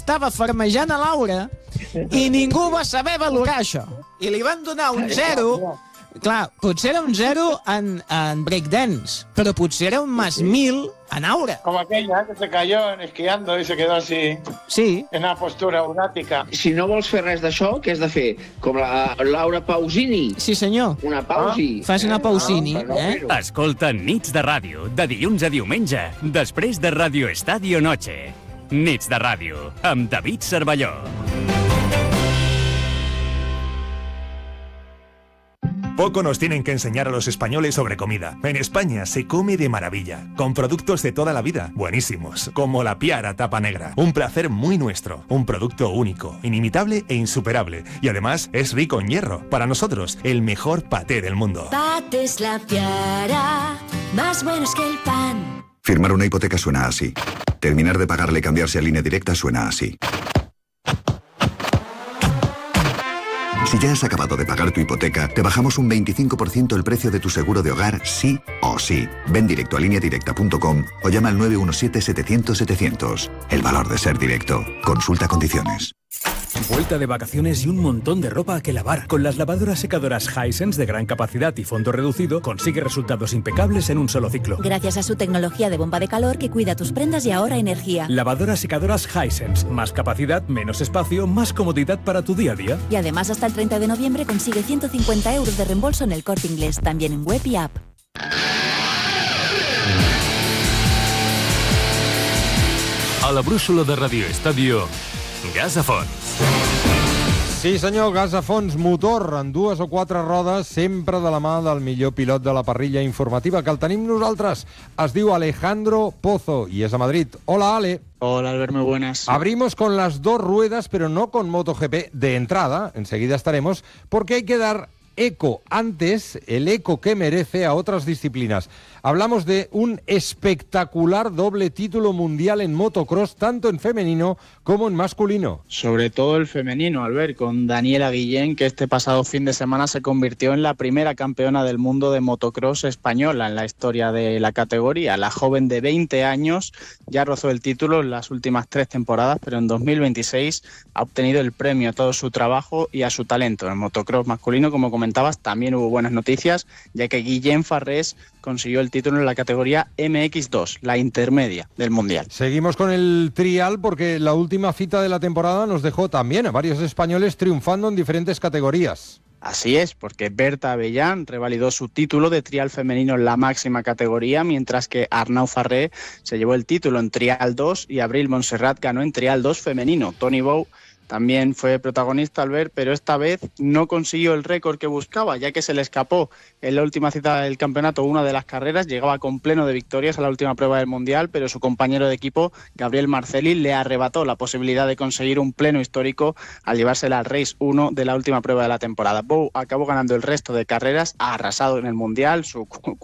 estava farmejant a Laura i ningú va saber valorar això. I li van donar un 0. Clar, potser era un 0 en breakdance, però potser era un más 1000 en aura. Como aquella que se cayó esquiando y se quedó así, sí, en una postura lunática. Si no vols fer res d'això, què has de fer? Com la Laura Pausini? Sí, senyor. Una pausi. Fas una pausini, Escolta Nits de Ràdio, de dilluns a diumenge, després de Radio Estadio Noche. Nits de Ràdio, amb David Cervelló. Poco nos tienen que enseñar a los españoles sobre comida. En España se come de maravilla, con productos de toda la vida, buenísimos, como la Piara Tapa Negra. Un placer muy nuestro, un producto único, inimitable e insuperable. Y además es rico en hierro. Para nosotros, el mejor paté del mundo. Patés La Piara, más buenos que el pan. Firmar una hipoteca suena así. Terminar de pagarle y cambiarse a línea directa suena así. Si ya has acabado de pagar tu hipoteca, te bajamos un 25% el precio de tu seguro de hogar, sí o sí. Ven directo a lineadirecta.com o llama al 917-700-700. El valor de ser directo. Consulta condiciones. Vuelta de vacaciones y un montón de ropa que lavar. Con las lavadoras secadoras Hisense de gran capacidad y fondo reducido, consigue resultados impecables en un solo ciclo. Gracias a su tecnología de bomba de calor que cuida tus prendas y ahorra energía. Lavadoras secadoras Hisense. Más capacidad, menos espacio, más comodidad para tu día a día. Y además hasta el 30 de noviembre consigue 150 € de reembolso en el Corte Inglés, también en web y app. A la brúixola de Radio Estadio, Gas a Fons. Sí, senyor, gas a fons, motor en 2 o 4 rodes, sempre de la mà del millor pilot de la parrilla informativa, que el tenim nosaltres. Es diu Alejandro Pozo i és a Madrid. Hola, Ale. Hola, Albert, muy buenas. Abrimos con las 2 ruedas, pero no con MotoGP de entrada, enseguida estaremos, porque hay que dar eco antes, el eco que merece a otras disciplinas. Hablamos de un espectacular doble título mundial en motocross, tanto en femenino como en masculino. Sobre todo el femenino, Albert, con Daniela Guillén, que este pasado fin de semana se convirtió en la primera campeona del mundo de motocross española en la historia de la categoría. La joven de 20 años ya rozó el título en las últimas 3 temporadas, pero en 2026 ha obtenido el premio a todo su trabajo y a su talento. En el motocross masculino, como comentabas, también hubo buenas noticias, ya que Guillén Farrés consiguió el título en la categoría MX2, la intermedia del Mundial. Seguimos con el trial porque la última cita de la temporada nos dejó también a varios españoles triunfando en diferentes categorías. Así es, porque Berta Avellán revalidó su título de trial femenino en la máxima categoría, mientras que Arnau Farré se llevó el título en trial 2 y Abril Montserrat ganó en trial 2 femenino. Tony Bow también fue protagonista, Albert, pero esta vez no consiguió el récord que buscaba, ya que se le escapó en la última cita del campeonato una de las carreras. Llegaba con pleno de victorias a la última prueba del Mundial, pero su compañero de equipo, Gabriel Marcelli, le arrebató la posibilidad de conseguir un pleno histórico al llevársela al Race 1 de la última prueba de la temporada. Bow acabó ganando el resto de carreras, ha arrasado en el Mundial, su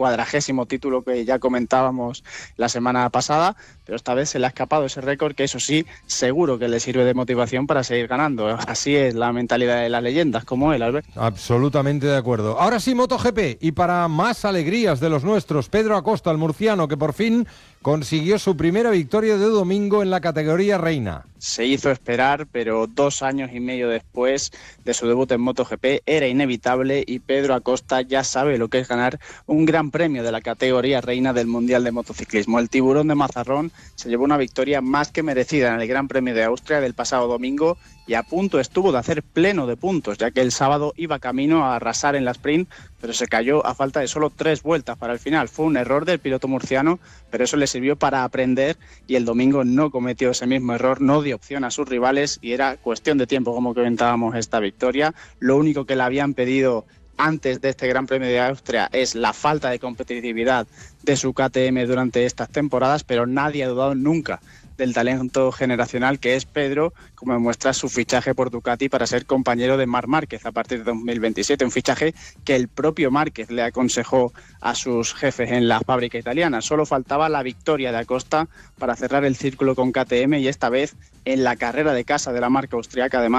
40º título que ya comentábamos la semana pasada, pero esta vez se le ha escapado ese récord que, eso sí, seguro que le sirve de motivación para seguir ganando. Así es la mentalidad de las leyendas, como él, Albert. Absolutamente de acuerdo. Ahora sí, MotoGP, y para más alegrías de los nuestros, Pedro Acosta, el murciano, que por fin consiguió su primera victoria de domingo en la categoría reina. Se hizo esperar, pero 2 años y medio después de su debut en MotoGP era inevitable y Pedro Acosta ya sabe lo que es ganar un gran premio de la categoría reina del Mundial de Motociclismo. El tiburón de Mazarrón se llevó una victoria más que merecida en el Gran Premio de Austria del pasado domingo y a punto estuvo de hacer pleno de puntos, ya que el sábado iba camino a arrasar en la sprint, pero se cayó a falta de solo 3 vueltas para el final. Fue un error del piloto murciano, pero eso le sirvió para aprender y el domingo no cometió ese mismo error, no dio opción a sus rivales y era cuestión de tiempo, como comentábamos, esta victoria. Lo único que le habían pedido antes de este Gran Premio de Austria es la falta de competitividad de su KTM durante estas temporadas, pero nadie ha dudado nunca del talento generacional que es Pedro, como demuestra su fichaje por Ducati para ser compañero de Marc Márquez a partir de 2027, un fichaje que el propio Márquez le aconsejó a sus jefes en la fábrica italiana. Solo faltaba la victoria de Acosta para cerrar el círculo con KTM y esta vez en la carrera de casa de la marca austriaca, además,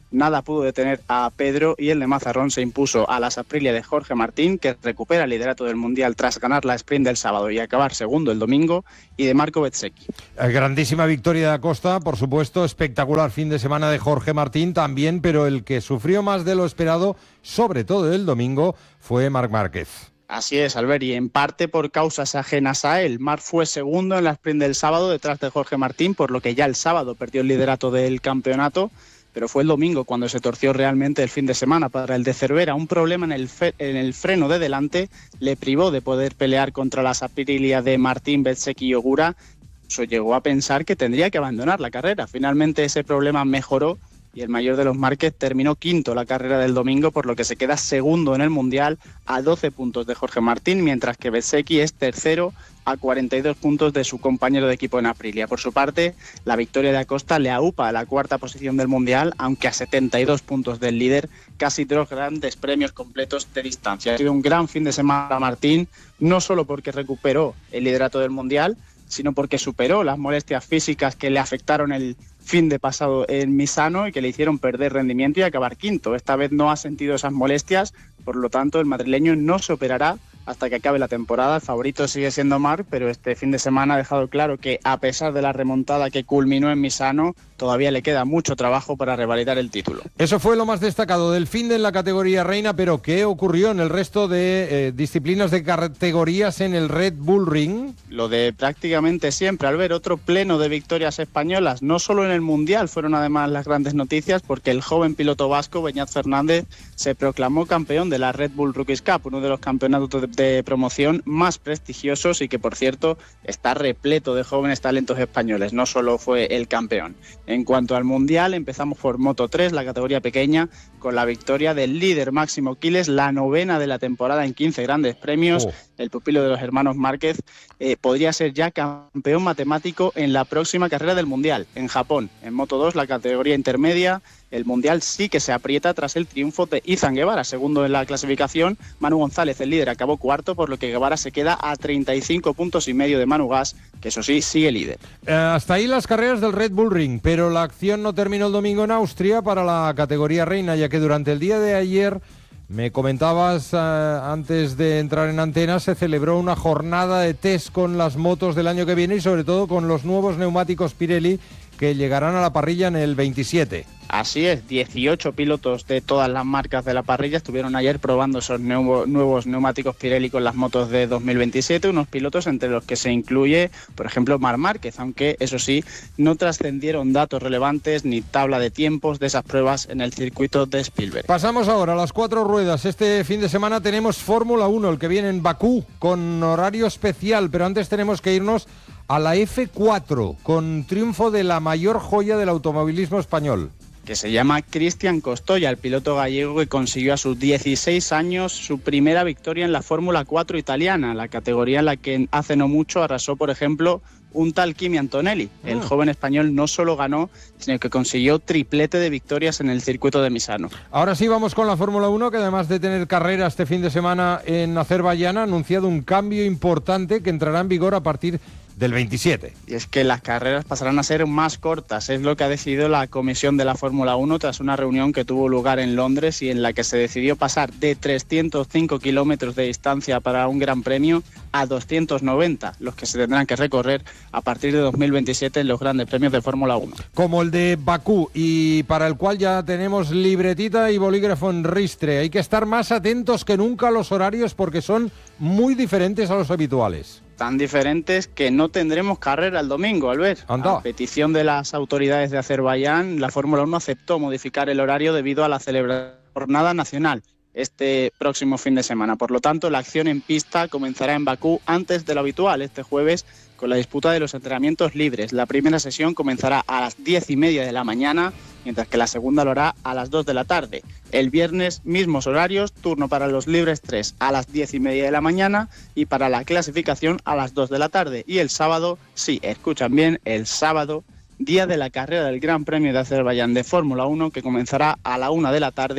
nada pudo detener a Pedro y el de Mazarrón se impuso a las Aprilia de Jorge Martín, que recupera el liderato del Mundial tras ganar la sprint del sábado y acabar segundo el domingo, y de Marco Bezzecchi. Grandísima victoria de Acosta, por supuesto, espectacular fin de semana de Jorge Martín también, pero el que sufrió más de lo esperado, sobre todo el domingo, fue Marc Márquez. Así es, Albert, y en parte por causas ajenas a él. Marc fue segundo en la sprint del sábado detrás de Jorge Martín, por lo que ya el sábado perdió el liderato del campeonato, pero fue el domingo cuando se torció realmente el fin de semana para el de Cervera. Un problema en el freno de delante le privó de poder pelear contra las Aprilia de Martín, Bezzecchi y Ogura. Eso llegó a pensar que tendría que abandonar la carrera. Finalmente ese problema mejoró y el mayor de los Márquez terminó quinto la carrera del domingo, por lo que se queda segundo en el Mundial a 12 puntos de Jorge Martín, mientras que Bezzecchi es tercero a 42 puntos de su compañero de equipo en Aprilia. Por su parte, la victoria de Acosta le aupa a la cuarta posición del Mundial, aunque a 72 puntos del líder, casi 2 grandes premios completos de distancia. Ha sido un gran fin de semana para Martín, no solo porque recuperó el liderato del Mundial, sino porque superó las molestias físicas que le afectaron el fin de pasado en Misano y que le hicieron perder rendimiento y acabar quinto. Esta vez no ha sentido esas molestias, por lo tanto el madrileño no se operará hasta que acabe la temporada. El favorito sigue siendo Marc, pero este fin de semana ha dejado claro que a pesar de la remontada que culminó en Misano, todavía le queda mucho trabajo para revalidar el título. Eso fue lo más destacado del fin de en la categoría reina, pero ¿qué ocurrió en el resto de disciplinas de categorías en el Red Bull Ring? Lo de prácticamente siempre, al ver otro pleno de victorias españolas, no solo en el Mundial fueron además las grandes noticias, porque el joven piloto vasco, Beñat Fernández, se proclamó campeón de la Red Bull Rookies Cup, uno de los campeonatos de promoción más prestigiosos y que, por cierto, está repleto de jóvenes talentos españoles, no solo fue el campeón. En cuanto al Mundial, empezamos por Moto 3, la categoría pequeña, con la victoria del líder Máximo Quiles, la novena de la temporada en 15 grandes premios. El pupilo de los hermanos Márquez podría ser ya campeón matemático en la próxima carrera del Mundial, en Japón. En Moto 2, la categoría intermedia, el Mundial sí que se aprieta tras el triunfo de Izan Guevara, segundo en la clasificación. Manu González, el líder, acabó cuarto, por lo que Guevara se queda a 35 puntos y medio de Manu Gas, que eso sí, sigue líder. Hasta ahí las carreras del Red Bull Ring, pero la acción no terminó el domingo en Austria para la categoría reina, ya que durante el día de ayer, me comentabas antes de entrar en antena, se celebró una jornada de test con las motos del año que viene y sobre todo con los nuevos neumáticos Pirelli que llegarán a la parrilla en el 27. Así es, 18 pilotos de todas las marcas de la parrilla estuvieron ayer probando esos nuevos neumáticos Pirelli con las motos de 2027, unos pilotos entre los que se incluye, por ejemplo, Marc Márquez, aunque eso sí, no trascendieron datos relevantes ni tabla de tiempos de esas pruebas en el circuito de Spielberg. Pasamos ahora a las 4 ruedas. Este fin de semana tenemos Fórmula 1, el que viene en Bakú, con horario especial, pero antes tenemos que irnos a la F4, con triunfo de la mayor joya del automovilismo español, que se llama Cristian Costoya, el piloto gallego que consiguió a sus 16 años su primera victoria en la Fórmula 4 italiana, la categoría en la que hace no mucho arrasó, por ejemplo, un tal Kimi Antonelli. El joven español no solo ganó, sino que consiguió triplete de victorias en el circuito de Misano. Ahora sí vamos con la Fórmula 1, que además de tener carrera este fin de semana en Azerbaiyán, ha anunciado un cambio importante que entrará en vigor a partir del 27. Y es que las carreras pasarán a ser más cortas, es lo que ha decidido la comisión de la Fórmula 1 tras una reunión que tuvo lugar en Londres y en la que se decidió pasar de 305 kilómetros de distancia para un gran premio a 290, los que se tendrán que recorrer a partir de 2027 en los grandes premios de Fórmula 1. Como el de Bakú, y para el cual ya tenemos libretita y bolígrafo en ristre. Hay que estar más atentos que nunca a los horarios porque son muy diferentes a los habituales. Tan diferentes que no tendremos carrera el domingo, Albert. Anda. A petición de las autoridades de Azerbaiyán, la Fórmula 1 aceptó modificar el horario debido a la celebración de la jornada nacional este próximo fin de semana. Por lo tanto, la acción en pista comenzará en Bakú antes de lo habitual, este jueves, con la disputa de los entrenamientos libres. La primera sesión comenzará a las 10:30 de la mañana, mientras que la segunda lo hará a las 2 de la tarde. El viernes, mismos horarios, turno para los libres 3 a las 10:30 de la mañana y para la clasificación a las 2 de la tarde. Y el sábado, sí, escuchan bien, el sábado, día de la carrera del Gran Premio de Azerbaiyán de Fórmula 1, que comenzará a la 1 de la tarde,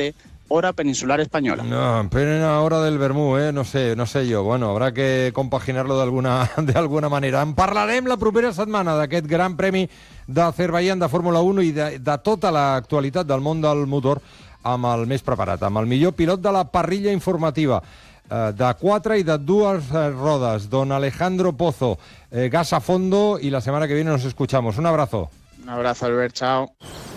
hora peninsular española. No, en plena hora del vermú, no sé yo. Bueno, habrà que compaginarlo d'alguna manera. En parlarem la propera setmana d'aquest Gran Premi d'Azerbaiyán de Fórmula 1 i de tota l'actualitat del món del motor amb el més preparat, amb el millor pilot de la parrilla informativa de 4 y de 2 rodas, don Alejandro Pozo. Gas a fondo y la semana que viene nos escuchamos. Un abrazo. Un abrazo, Albert, chao.